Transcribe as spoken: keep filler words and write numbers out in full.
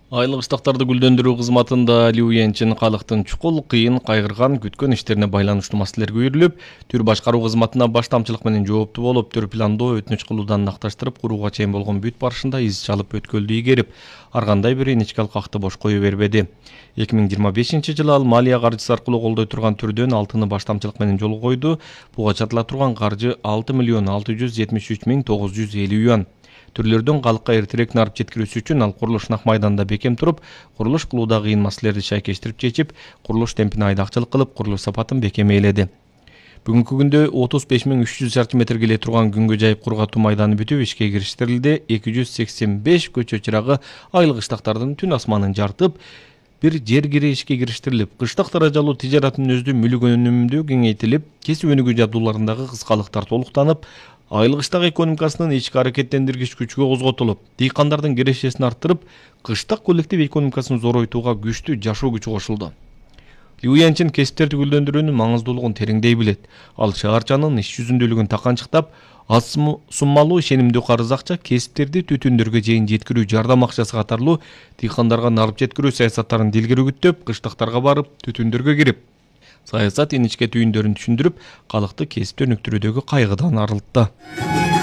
Айлык ыштактарды гүлдөндүрүү кызматында Лю Янчин калктын чукул, кыйын, кайгырган, күткөн иштерине байланыштуу маселелерге үйрүлүп, түр башкаруу кызматына баштамчылык менен жооптуу болуп, түр пландоо, өтүнүч кылуудан накташтырып, курууга чейин болгон бүт барышында из чалып өткөлдү ийгерип, ар кандай бир иничке алкакты бош кое бербеди. эки миң жыйырма бешинчи жылы ал малия каржысы аркылуу колдой турган түрдөн алтыны баштамчылык менен жолго койду. Буга чатыла турган каржы алты миллион алты жүз жетимиш үч миң тогуз жүз элүү юан. Түрлөрдөн калкка эртерээк нарып жеткирүүсү үчүн ал курулуш нак майданда бекем туруп, курулуш кылууда кыйын маселелерди шайкештирип чечип, курулуш темпине айдакчылык кылып, курулуш сапатын бекем ээледи. Бүгүнкү күндө отуз беш миң үч жүз шарчы метр келе турган күнгө жайып кургатуу майданы бүтүп ишке кириштирилди. эки жүз сексен беш көчө чырагы айлык ыштактардын түн асманын жарытып, бир жер кире ишке кириштирилип, кыштак даражалуу тижараттын өздү мүлүк өнүмүндү кеңейтилип, кесип өнүгүү жабдууларындагы кыскалыктар толуктанып, айлык ыштак экономикасынын ички аракеттендиргич күчүгө козготулуп, дыйкандардын кирешесин арттырып, кыштак коллектив экономикасын зоройтууга күчтүү жашоо күчү кошулду. Лю Янчин кесиптерди гүлдөндүрүүнүн маңыздуулугун тереңдей билет. Ал шаарчанын иш жүзүндөлүгүн таканчыктап, аз суммалуу ишенимдүү карыз акча кесиптерди түтүндөргө чейин жеткирүү жардам акчасы катарлуу дыйкандарга нарып жеткирүү саясаттарын дилгери үгүттөп, кыштактарга барып, түтүндөргө кирип, саясат иничке түйүндөрүн түшүндүрүп, калкты кесипти өнүктүрүүдөгү кайгыдан арылтты.